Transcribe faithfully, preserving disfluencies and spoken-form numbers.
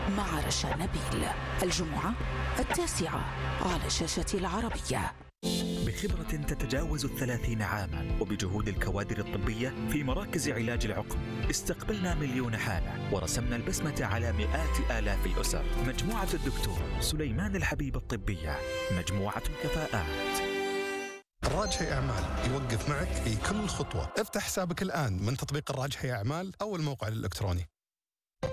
مع رشا نبيل الجمعة التاسعة على شاشة العربية. بخبرة تتجاوز الثلاثين عاما وبجهود الكوادر الطبية في مراكز علاج العقم، استقبلنا مليون حالة ورسمنا البسمة على مئات آلاف الأسر. مجموعة الدكتور سليمان الحبيب الطبية، مجموعة الكفاءات. الراجحي أعمال يوقف معك في كل خطوة. افتح حسابك الآن من تطبيق الراجحي أعمال أو الموقع الإلكتروني.